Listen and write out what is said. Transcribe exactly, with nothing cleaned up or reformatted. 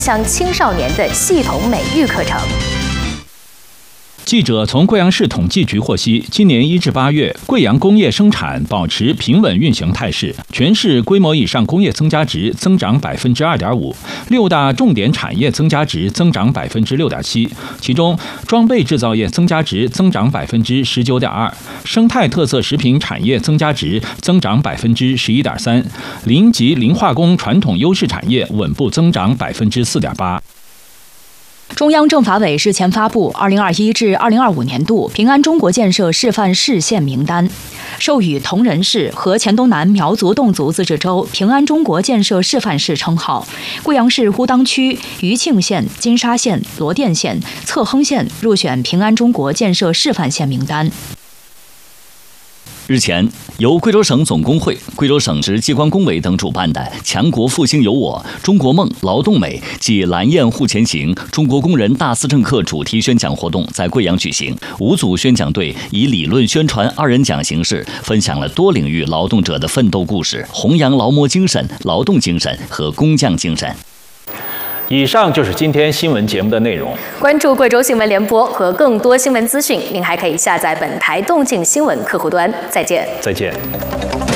向青少年的系统美育课程。 记者从贵阳市统计局获悉，今年一至八月，贵阳工业生产保持平稳运行态势，全市规模以上工业增加值增长百分之二点五，六大重点产业增加值增长百分之六点七，其中装备制造业增加值增长百分之十九点二，生态特色食品产业增加值增长百分之十一点三，磷及磷化工传统优势产业稳步增长百分之四点八。 中央政法委日前发布二零二一至二零二五年度平安中国建设示范市县名单，授予铜仁市和黔东南苗族侗族自治州平安中国建设示范市称号。贵阳市乌当区、余庆县、金沙县、罗店县、侧亨县入选平安中国建设示范县名单。 日前，由贵州省总工会、贵州省直机关工委等主办的"强国复兴有我、中国梦、劳动美暨蓝焰护前行中国工人大思政课"主题宣讲活动在贵阳举行。五组宣讲队以理论宣传二人讲形式，分享了多领域劳动者的奋斗故事，弘扬劳模精神、劳动精神和工匠精神。 以上就是今天新闻节目的内容。 关注贵州新闻联播和更多新闻资讯，您还可以下载本台动静新闻客户端。再见。 再见。